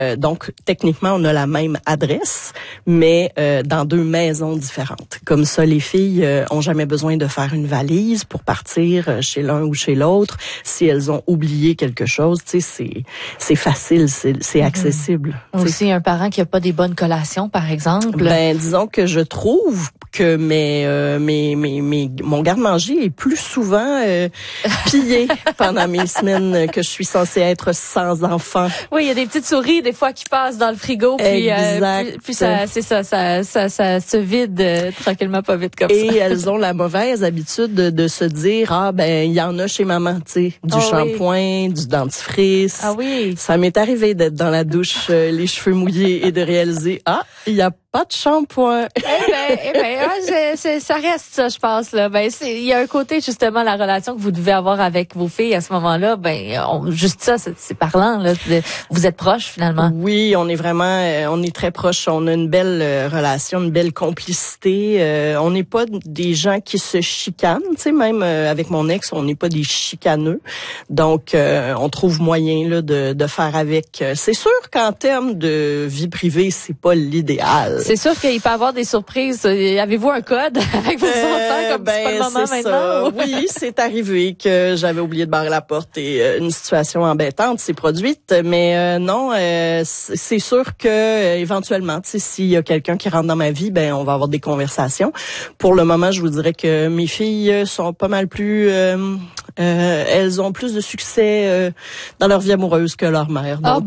Donc, techniquement, on a la même adresse, mais dans 2 maisons différentes. Comme ça, les filles ont jamais besoin de faire une valise pour partir chez l'un ou chez l'autre. Si elles ont oublié quelque chose, tu sais, c'est facile, c'est accessible. Aussi, un parent qui a pas des bonnes collations, par exemple. Ben, disons que je trouve que mon garde-manger est plus souvent pillé pendant mes semaines que je suis censée être sans enfant. Oui, il y a des petites souris des fois qui passent dans le frigo, puis ça, c'est ça se vide tranquillement, pas vite comme ça. Et elles ont la mauvaise habitude de se dire il y en a chez maman, tu sais, du shampoing, du dentifrice. Ah oui. Ça m'est arrivé d'être dans la douche les cheveux mouillés et de réaliser il y a pas de shampoing. Ça reste ça, je pense là. Il y a un côté justement la relation que vous devez avoir avec vos filles à ce moment-là. Juste ça, c'est parlant là. Vous êtes proches finalement. Oui, on est très proches. On a une belle relation, une belle complicité. On n'est pas des gens qui se chicanent, tu sais. Même avec mon ex, on n'est pas des chicaneux. Donc, on trouve moyen là de faire avec. C'est sûr qu'en termes de vie privée, c'est pas l'idéal. C'est sûr qu'il peut y avoir des surprises. Avez-vous un code avec vos enfants comme c'est pas le moment maintenant? Oui, c'est arrivé que j'avais oublié de barrer la porte et une situation embêtante s'est produite. Mais non, c'est sûr que éventuellement, tu sais, s'il y a quelqu'un qui rentre dans ma vie, on va avoir des conversations. Pour le moment, je vous dirais que mes filles sont pas mal plus... elles ont plus de succès dans leur vie amoureuse que leur mère. Donc,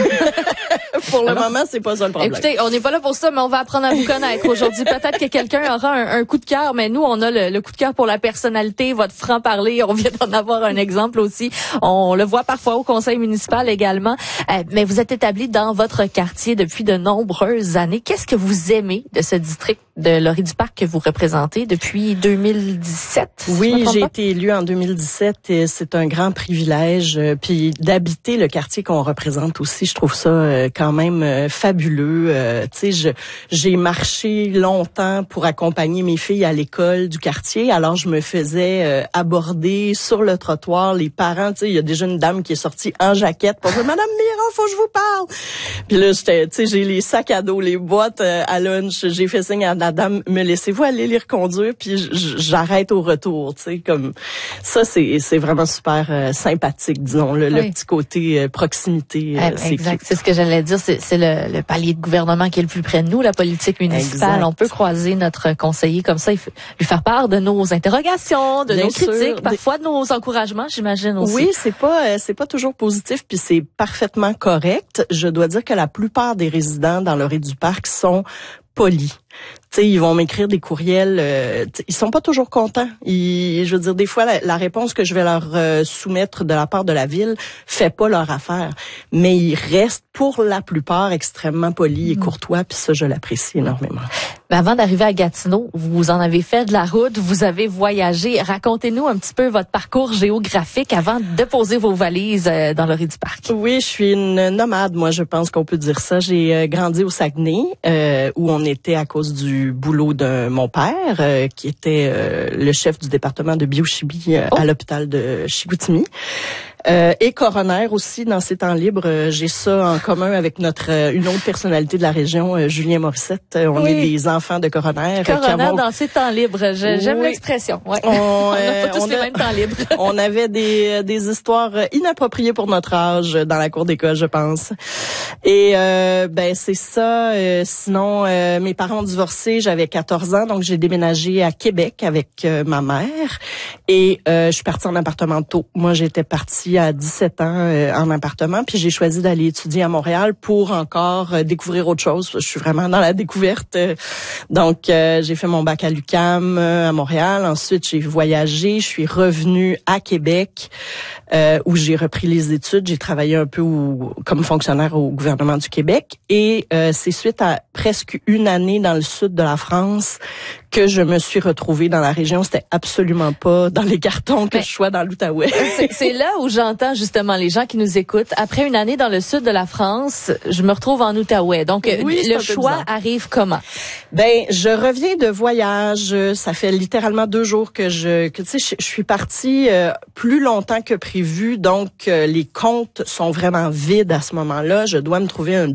pour le moment, c'est pas ça le problème. Écoutez, on n'est pas là pour ça, mais on va apprendre à vous connaître aujourd'hui. Peut-être que quelqu'un aura un coup de cœur, mais nous, on a le coup de cœur pour la personnalité, votre franc-parler. On vient d'en avoir un exemple aussi. On le voit parfois au conseil municipal également. Mais vous êtes établi dans votre quartier depuis de nombreuses années. Qu'est-ce que vous aimez de ce district de Laurie-du-Parc que vous représentez depuis 2017? Oui, j'ai été élue en 2017 et c'est un grand privilège. Puis d'habiter le quartier qu'on représente aussi, je trouve ça quand même fabuleux. Tu sais, j'ai marché longtemps pour accompagner mes filles à l'école du quartier. Alors je me faisais aborder sur le trottoir les parents. Tu sais, il y a déjà une dame qui est sortie en jaquette pour dire Madame Miron, faut que je vous parle. Puis là, tu sais, j'ai les sacs à dos, les boîtes à lunch. J'ai fait signe à la dame, me laissez-vous aller les reconduire, puis j'arrête au retour. Tu sais, comme ça, c'est vraiment super sympathique, disons le petit côté proximité. Exact. C'est ce que j'allais dire. C'est le palier de gouvernement qui est le plus près de nous, la politique municipale. Exact. On peut croiser notre conseiller comme ça, lui faire part de nos interrogations, de nos critiques, parfois de nos encouragements, j'imagine aussi. Oui, c'est pas toujours positif, puis c'est parfaitement correct. Je dois dire que la plupart des résidents dans Laurie-du-Parc sont polis. Tu sais, ils vont m'écrire des courriels, ils sont pas toujours contents. Je veux dire, des fois, la réponse que je vais leur soumettre de la part de la ville fait pas leur affaire. Mais ils restent, pour la plupart, extrêmement polis et courtois, puis ça, je l'apprécie énormément. Mais avant d'arriver à Gatineau, vous en avez fait de la route, vous avez voyagé. Racontez-nous un petit peu votre parcours géographique avant de poser vos valises dans Laurie-du-Parc. Oui, je suis une nomade, moi, je pense qu'on peut dire ça. J'ai grandi au Saguenay, où on était à cause du boulot de mon père, qui était le chef du département de biochimie à l'hôpital de Chicoutimi. Et coroner aussi dans ses temps libres. J'ai ça en commun avec une autre personnalité de la région, Julien Morissette. On est des enfants de coroner. Coroner dans ses temps libres. J'aime l'expression. Ouais. On n'a pas tous les mêmes temps libres. On avait des histoires inappropriées pour notre âge dans la cour d'école, je pense. Et c'est ça. Sinon, mes parents ont divorcé. J'avais 14 ans, donc j'ai déménagé à Québec avec ma mère. Et je suis partie en appartement tôt. Moi, j'étais partie à 17 ans en appartement, puis j'ai choisi d'aller étudier à Montréal pour encore découvrir autre chose. Je suis vraiment dans la découverte. Donc, j'ai fait mon bac à l'UQAM à Montréal. Ensuite, j'ai voyagé. Je suis revenue à Québec où j'ai repris les études. J'ai travaillé un peu comme fonctionnaire au gouvernement du Québec. Et c'est suite à presque une année dans le sud de la France que je me suis retrouvée dans la région. C'était absolument pas dans les cartons que je sois dans l'Outaouais. C'est là où j'entends justement les gens qui nous écoutent. Après une année dans le sud de la France, je me retrouve en Outaouais. Donc, oui, le choix arrive comment? Ben, je reviens de voyage. Ça fait littéralement 2 jours que je suis partie plus longtemps que prévu. Donc, les comptes sont vraiment vides à ce moment-là. Je dois me trouver un